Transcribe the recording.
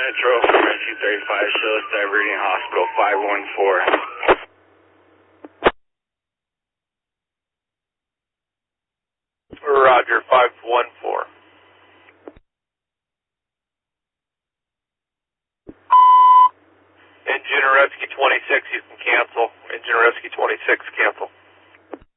Metro from Rescue 35, show us diverting hospital 514. Roger, 514. Engine Rescue 26, you can cancel. Engine Rescue 26, cancel.